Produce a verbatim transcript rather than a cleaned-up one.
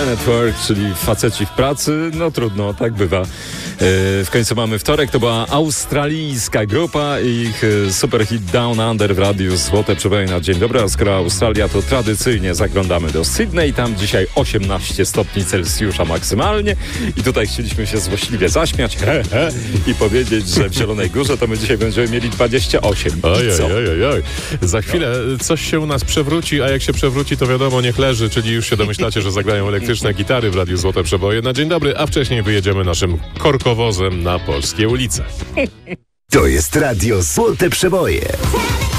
Men at Work, czyli faceci w pracy. No trudno, tak bywa. W końcu mamy wtorek. To była australijska grupa i ich super hit Down Under w radiu Złote Przeboje na dzień dobry. A skoro Australia, to tradycyjnie zaglądamy do Sydney. Tam dzisiaj osiemnaście stopni Celsjusza maksymalnie. I tutaj chcieliśmy się złośliwie zaśmiać he, he, i powiedzieć, że w Zielonej Górze to my dzisiaj będziemy mieli dwadzieścia osiem. Oj, oj, oj, oj. Za chwilę coś się u nas przewróci, a jak się przewróci, to wiadomo, niech leży, czyli już się domyślacie, że zagrają elektryczne gitary w radiu Złote Przeboje na dzień dobry, a wcześniej wyjedziemy naszym korkowozem na polskie ulice. To jest radio Złote Przeboje.